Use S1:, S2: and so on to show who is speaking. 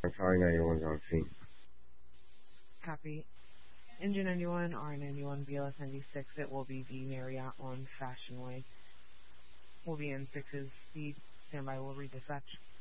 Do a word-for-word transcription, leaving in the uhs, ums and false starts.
S1: Atari ninety-one's on scene.
S2: Copy. Engine ninety-one, R ninety-one, B L S ninety-six, it will be the Marriott on Fashion Way. We'll be in sixes speed. Standby, we'll redispatch.